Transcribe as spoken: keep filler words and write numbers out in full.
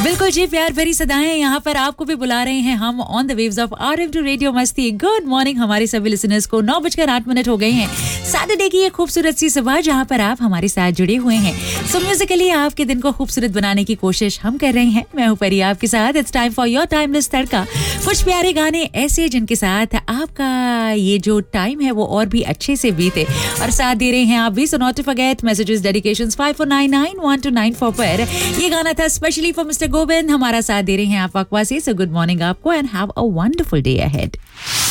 बिल्कुल जी, प्यार भरी सदाएं यहाँ पर आपको भी बुला रहे हैं हम on the waves of RM radio मस्ती। गुड मॉर्निंग हमारे सभी लिसनर्स को। नौ बजकर आठ मिनट हो गए हैं सैटरडे की ये खूबसूरत सी सुबह जहाँ पर आप हमारे साथ जुड़े हुए हैं। सो म्यूजिकली आपके दिन को खूबसूरत बनाने की कोशिश हम कर रहे हैं। मैं हूँ परी आपके साथ। It's time for your timeless तड़का। कुछ प्यारे गाने ऐसे जिनके साथ आपका ये जो टाइम है वो और भी अच्छे से बीते और साथ दे रहे हैं आप भी। So not to forget messages dedications five four nine nine one two nine four पर। ये गाना था स्पेशली फॉर मिस्टर गोविंद। हमारा साथ दे रहे हैं आप वकवा से। सो गुड मॉर्निंग आपको and have a wonderful day ahead.